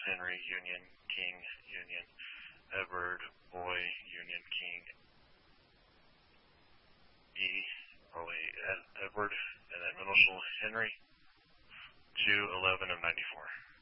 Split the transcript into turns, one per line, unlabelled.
Henry, Union, King, Union, Edward, Boy, Union, King, E, Edward, and then initial Henry, 211 of 94.